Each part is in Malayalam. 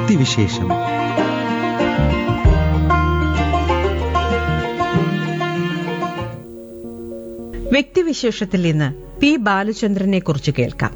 വ്യക്തിവിശേഷം. വ്യക്തിവിശേഷത്തിൽ ഇന്ന് പി ബാലചന്ദ്രനെ കുറിച്ച് കേൾക്കാം.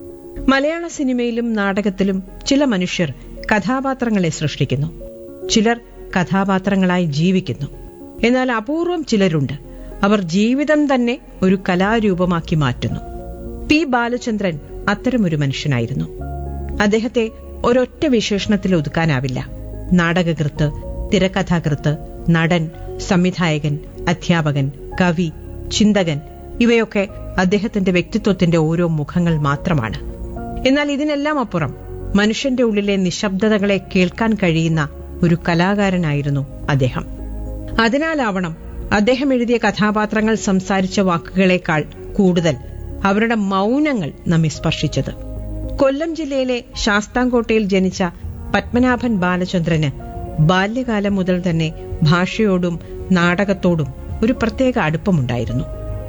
മലയാള സിനിമയിലും നാടകത്തിലും ചില മനുഷ്യർ കഥാപാത്രങ്ങളെ സൃഷ്ടിക്കുന്നു, ചിലർ കഥാപാത്രങ്ങളായി ജീവിക്കുന്നു. എന്നാൽ അപൂർവം ചിലരുണ്ട്, അവർ ജീവിതം തന്നെ ഒരു കലാരൂപമാക്കി മാറ്റുന്നു. പി ബാലചന്ദ്രൻ അത്തരമൊരു മനുഷ്യനായിരുന്നു. അദ്ദേഹത്തെ ഒരൊറ്റ വിശേഷണത്തിൽ ഒതുക്കാനാവില്ല. നാടകകൃത്ത്, തിരക്കഥാകൃത്ത്, നടൻ, സംവിധായകൻ, അധ്യാപകൻ, കവി, ചിന്തകൻ, ഇവയൊക്കെ അദ്ദേഹത്തിന്റെ വ്യക്തിത്വത്തിന്റെ ഓരോ മുഖങ്ങൾ മാത്രമാണ്. എന്നാൽ ഇതിനെല്ലാം അപ്പുറം മനുഷ്യന്റെ ഉള്ളിലെ നിശബ്ദതകളെ കേൾക്കാൻ കഴിയുന്ന ഒരു കലാകാരനായിരുന്നു അദ്ദേഹം. അതിനാലാവണം അദ്ദേഹം എഴുതിയ കഥാപാത്രങ്ങൾ സംസാരിച്ച വാക്കുകളേക്കാൾ കൂടുതൽ അവരുടെ മൗനങ്ങൾ നമ്മെ സ്പർശിച്ചത്. കൊല്ലം ജില്ലയിലെ ശാസ്താംകോട്ടയിൽ ജനിച്ച പത്മനാഭൻ ബാലചന്ദ്രന് ബാല്യകാലം മുതൽ തന്നെ ഭാഷയോടും നാടകത്തോടും ഒരു പ്രത്യേക അടുപ്പമുണ്ടായിരുന്നു.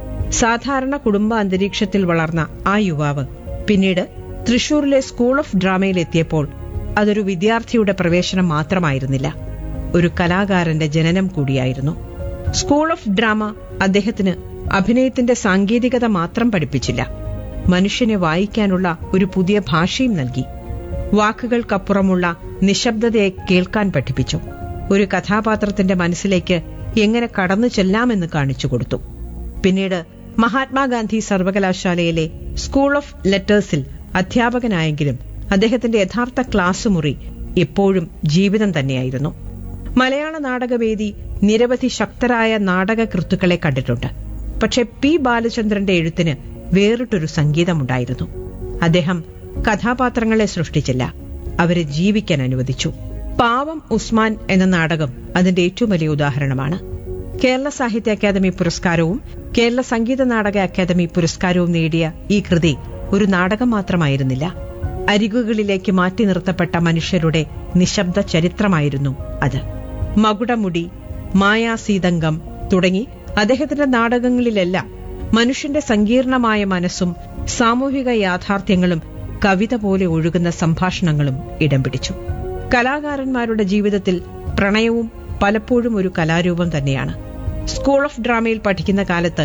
സാധാരണ കുടുംബ അന്തരീക്ഷത്തിൽ വളർന്ന ആ യുവാവ് പിന്നീട് തൃശൂരിലെ സ്കൂൾ ഓഫ് ഡ്രാമയിലെത്തിയപ്പോൾ അതൊരു വിദ്യാർത്ഥിയുടെ പ്രവേശനം മാത്രമായിരുന്നില്ല, ഒരു കലാകാരന്റെ ജനനം കൂടിയായിരുന്നു. സ്കൂൾ ഓഫ് ഡ്രാമ അദ്ദേഹത്തിന് അഭിനയത്തിന്റെ സാങ്കേതികത മാത്രം പഠിപ്പിച്ചില്ല, മനുഷ്യനെ വായിക്കാനുള്ള ഒരു പുതിയ ഭാഷയും നൽകി. വാക്കുകൾക്കപ്പുറമുള്ള നിശബ്ദതയെ കേൾക്കാൻ പഠിപ്പിച്ചു. ഒരു കഥാപാത്രത്തിന്റെ മനസ്സിലേക്ക് എങ്ങനെ കടന്നു ചെല്ലാമെന്ന് കാണിച്ചു കൊടുത്തു. പിന്നീട് മഹാത്മാഗാന്ധി സർവകലാശാലയിലെ സ്കൂൾ ഓഫ് ലെറ്റേഴ്സിൽ അധ്യാപകനായെങ്കിലും അദ്ദേഹത്തിന്റെ യഥാർത്ഥ ക്ലാസ് മുറി എപ്പോഴും ജീവിതം തന്നെയായിരുന്നു. മലയാള നാടകവേദി നിരവധി ശക്തരായ നാടകകൃത്തുക്കളെ കണ്ടിട്ടുണ്ട്. പക്ഷെ പി ബാലചന്ദ്രന്റെ എഴുത്തിന് വേറിട്ടൊരു സംഗീതമുണ്ടായിരുന്നു. അദ്ദേഹം കഥാപാത്രങ്ങളെ സൃഷ്ടിച്ചില്ല, അവരെ ജീവിക്കാൻ അനുവദിച്ചു. പാവം ഉസ്മാൻ എന്ന നാടകം അതിന്റെ ഏറ്റവും വലിയ ഉദാഹരണമാണ്. കേരള സാഹിത്യ അക്കാദമി പുരസ്കാരവും കേരള സംഗീത നാടക അക്കാദമി പുരസ്കാരവും നേടിയ ഈ കൃതി ഒരു നാടകം മാത്രമായിരുന്നില്ല, അരികുകളിലേക്ക് മാറ്റി നിർത്തപ്പെട്ട മനുഷ്യരുടെ നിശബ്ദ ചരിത്രമായിരുന്നു അത്. മകുടമുടി, മായാസീതങ്കം തുടങ്ങി അദ്ദേഹത്തിന്റെ നാടകങ്ങളിലെല്ലാം മനുഷ്യന്റെ സങ്കീർണമായ മനസ്സും സാമൂഹിക യാഥാർത്ഥ്യങ്ങളും കവിത പോലെ ഒഴുകുന്ന സംഭാഷണങ്ങളും ഇടം പിടിച്ചു. കലാകാരന്മാരുടെ ജീവിതത്തിൽ പ്രണയവും പലപ്പോഴും ഒരു കലാരൂപം തന്നെയാണ്. സ്കൂൾ ഓഫ് ഡ്രാമയിൽ പഠിക്കുന്ന കാലത്ത്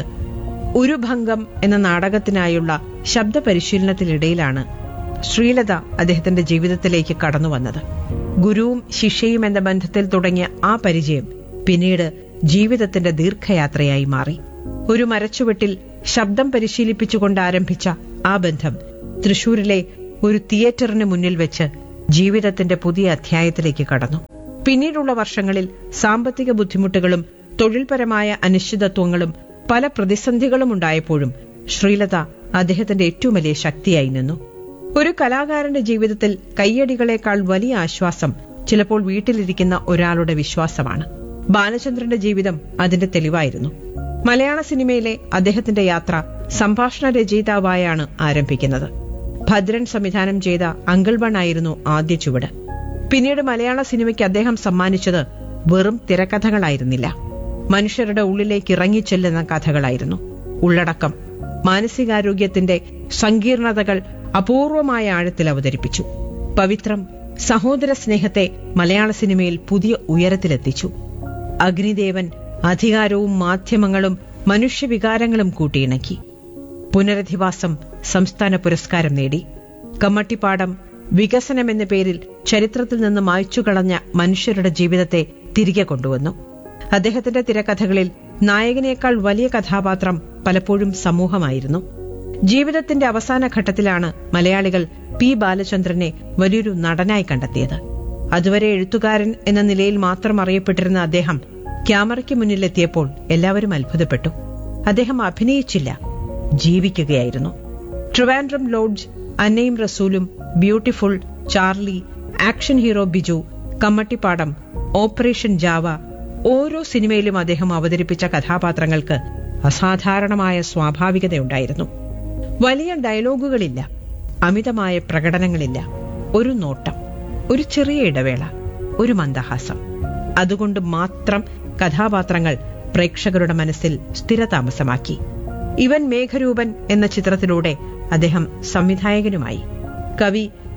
ഉരുഭംഗം എന്ന നാടകത്തിനായുള്ള ശബ്ദ പരിശീലനത്തിനിടയിലാണ് ശ്രീലത അദ്ദേഹത്തിന്റെ ജീവിതത്തിലേക്ക് കടന്നു വന്നത്. ഗുരുവും ശിഷ്യയും എന്ന ബന്ധത്തിൽ തുടങ്ങിയ ആ പരിചയം പിന്നീട് ജീവിതത്തിന്റെ ദീർഘയാത്രയായി മാറി. ഒരു മരച്ചുവെട്ടിൽ ശബ്ദം പരിശീലിപ്പിച്ചുകൊണ്ട് ആരംഭിച്ച ആ ബന്ധം തൃശൂരിലെ ഒരു തിയേറ്ററിന് മുന്നിൽ വെച്ച് ജീവിതത്തിന്റെ പുതിയ അധ്യായത്തിലേക്ക് കടന്നു. പിന്നീടുള്ള വർഷങ്ങളിൽ സാമ്പത്തിക ബുദ്ധിമുട്ടുകളും തൊഴിൽപരമായ അനിശ്ചിതത്വങ്ങളും പല പ്രതിസന്ധികളും ഉണ്ടായപ്പോഴും ശ്രീലത അദ്ദേഹത്തിന്റെ ഏറ്റവും വലിയ ശക്തിയായി നിന്നു. ഒരു കലാകാരന്റെ ജീവിതത്തിൽ കയ്യടികളേക്കാൾ വലിയ ആശ്വാസം ചിലപ്പോൾ വീട്ടിലിരിക്കുന്ന ഒരാളുടെ വിശ്വാസമാണ്. ബാലചന്ദ്രന്റെ ജീവിതം അതിന്റെ തെളിവായിരുന്നു. മലയാള സിനിമയിലെ അദ്ദേഹത്തിന്റെ യാത്ര സംഭാഷണ രചയിതാവായാണ് ആരംഭിക്കുന്നത്. ഭദ്രൻ സംവിധാനം ചെയ്ത അങ്കിൾ ആയിരുന്നു ആദ്യ ചുവട്. പിന്നീട് മലയാള സിനിമയ്ക്ക് അദ്ദേഹം സമ്മാനിച്ചത് വെറും തിരക്കഥകളായിരുന്നില്ല, മനുഷ്യരുടെ ഉള്ളിലേക്ക് ഇറങ്ങിച്ചെല്ലുന്ന കഥകളായിരുന്നു. ഉള്ളടക്കം മാനസികാരോഗ്യത്തിന്റെ സങ്കീർണതകൾ അപൂർവമായ ആഴത്തിൽ അവതരിപ്പിച്ചു. പവിത്രം സഹോദര സ്നേഹത്തെ മലയാള സിനിമയിൽ പുതിയ ഉയരത്തിലെത്തിച്ചു. അഗ്നിദേവൻ അധികാരവും മാധ്യമങ്ങളും മനുഷ്യവികാരങ്ങളും കൂട്ടിയിണക്കി. പുനരധിവാസം സംസ്ഥാന പുരസ്കാരം നേടി. കമ്മട്ടിപ്പാടം വികസനം എന്ന പേരിൽ ചരിത്രത്തിൽ നിന്ന് മായ്ച്ചുകളഞ്ഞ മനുഷ്യരുടെ ജീവിതത്തെ തിരികെ കൊണ്ടുവന്നു. അദ്ദേഹത്തിന്റെ തിരക്കഥകളിൽ നായകനേക്കാൾ വലിയ കഥാപാത്രം പലപ്പോഴും സമൂഹമായിരുന്നു. ജീവിതത്തിന്റെ അവസാന ഘട്ടത്തിലാണ് മലയാളികൾ പി ബാലചന്ദ്രനെ വലിയൊരു നടനായി കണ്ടെത്തിയത്. അതുവരെ എഴുത്തുകാരൻ എന്ന നിലയിൽ മാത്രം അറിയപ്പെട്ടിരുന്ന അദ്ദേഹം ക്യാമറയ്ക്ക് മുന്നിലെത്തിയപ്പോൾ എല്ലാവരും അത്ഭുതപ്പെട്ടു. അദ്ദേഹം അഭിനയിച്ചില്ല, ജീവിക്കുകയായിരുന്നു. ട്രിവാൻഡ്രം ലോഡ്ജ്, അന്നയും റസൂലും, beautiful, Charlie, action hero Biju, Kammattipadam, operation Java, ഓരോ സിനിമയിലും അദ്ദേഹം അവതരിപ്പിച്ച കഥാപാത്രങ്ങൾക്ക് അസാധാരണമായ സ്വാഭാവികതയുണ്ടായിരുന്നു. വലിയ ഡയലോഗുകളില്ല, അമിതമായ പ്രകടനങ്ങളില്ല, ഒരു നോട്ടം, ഒരു ചെറിയ ഇടവേള, ഒരു മന്ദഹാസം. അതുകൊണ്ട് മാത്രം കഥാപാത്രങ്ങൾ പ്രേക്ഷകരുടെ മനസ്സിൽ സ്ഥിരതാമസമാക്കി. ഇവൻ മേഘരൂപൻ എന്ന ചിത്രത്തിലൂടെ അദ്ദേഹം സംവിധായകനുമായി. കവി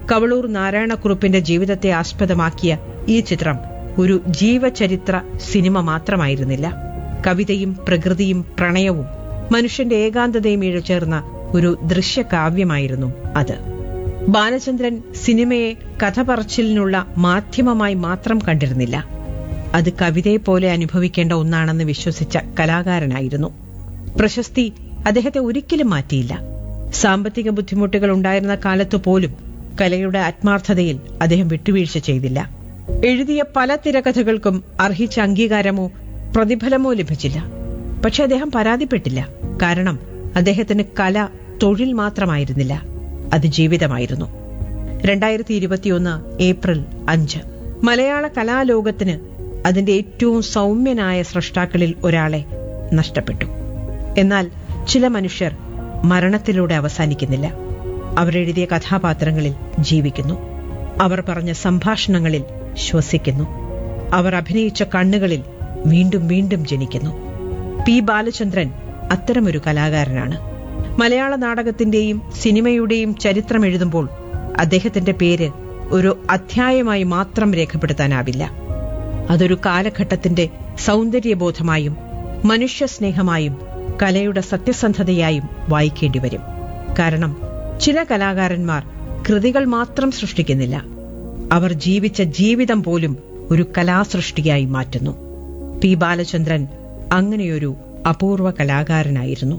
കവളൂർ നാരായണക്കുറുപ്പിന്റെ ജീവിതത്തെ ആസ്പദമാക്കിയ ഈ ചിത്രം ഒരു ജീവചരിത്ര സിനിമ മാത്രമായിരുന്നില്ല. കവിതയും പ്രകൃതിയും പ്രണയവും മനുഷ്യന്റെ ഏകാന്തതയും ഇഴചേർന്ന ഒരു ദൃശ്യകാവ്യമായിരുന്നു അത്. ബാലചന്ദ്രൻ സിനിമയെ കഥ പറച്ചിലിനുള്ള മാധ്യമമായി മാത്രം കണ്ടിരുന്നില്ല. അത് കവിതയെപ്പോലെ അനുഭവിക്കേണ്ട ഒന്നാണെന്ന് വിശ്വസിച്ച കലാകാരനായിരുന്നു. പ്രശസ്തി അദ്ദേഹത്തെ ഒരിക്കലും മാറ്റിയില്ല. സാമ്പത്തിക ബുദ്ധിമുട്ടുകൾ ഉണ്ടായിരുന്ന കാലത്തുപോലും കലയുടെ ആത്മാർത്ഥതയിൽ അദ്ദേഹം വിട്ടുവീഴ്ച ചെയ്തില്ല. എഴുതിയ പല തിരക്കഥകൾക്കും അർഹിച്ച അംഗീകാരമോ പ്രതിഫലമോ ലഭിച്ചില്ല. പക്ഷെ അദ്ദേഹം പരാതിപ്പെട്ടില്ല. കാരണം അദ്ദേഹത്തിന് കല തൊഴിൽ മാത്രമായിരുന്നില്ല, അത് ജീവിതമായിരുന്നു. 2021 ഏപ്രിൽ 5 മലയാള കലാലോകത്തിന് അതിന്റെ ഏറ്റവും സൗമ്യനായ സ്രഷ്ടാക്കളിൽ ഒരാളെ നഷ്ടപ്പെട്ടു. എന്നാൽ ചില മനുഷ്യർ മരണത്തിലൂടെ അവസാനിക്കുന്നില്ല. അവരെഴുതിയ കഥാപാത്രങ്ങളിൽ ജീവിക്കുന്നു. അവർ പറഞ്ഞ സംഭാഷണങ്ങളിൽ ശ്വസിക്കുന്നു. അവർ അഭിനയിച്ച കണ്ണുകളിൽ വീണ്ടും വീണ്ടും ജനിക്കുന്നു. പി ബാലചന്ദ്രൻ അത്തരമൊരു കലാകാരനാണ്. മലയാള നാടകത്തിന്റെയും സിനിമയുടെയും ചരിത്രം എഴുതുമ്പോൾ അദ്ദേഹത്തിന്റെ പേര് ഒരു അധ്യായമായി മാത്രം രേഖപ്പെടുത്താനാവില്ല. അതൊരു കാലഘട്ടത്തിന്റെ സൗന്ദര്യബോധമായും മനുഷ്യസ്നേഹമായും കലയുടെ സത്യസന്ധതയായും വായിക്കേണ്ടി വരും. കാരണം ചില കലാകാരന്മാർ കൃതികൾ മാത്രം സൃഷ്ടിക്കുന്നില്ല, അവർ ജീവിച്ച ജീവിതം പോലും ഒരു കലാസൃഷ്ടിയായി മാറ്റുന്നു. പി ബാലചന്ദ്രൻ അങ്ങനെയൊരു അപൂർവ കലാകാരനായിരുന്നു.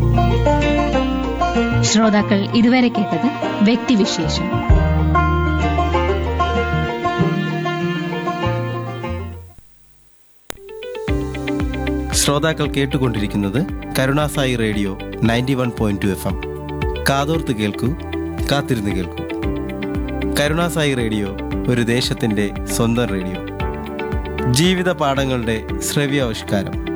ശ്രോതാക്കൾ ഇതുവരെ കേട്ടത് വ്യക്തിവിശേഷം. ശ്രോതാക്കൾ കേട്ടുകൊണ്ടിരിക്കുന്നത് കരുണാസായി റേഡിയോ 91.2 FM. കാതോർത്ത് കേൾക്കൂ, കാത്തിരുന്ന് കേൾക്കൂ. കരുണാസായി റേഡിയോ ഒരു ദേശത്തിന്റെ സ്വന്തം റേഡിയോ. ജീവിത പാഠങ്ങളുടെ ശ്രവ്യാവിഷ്കാരം.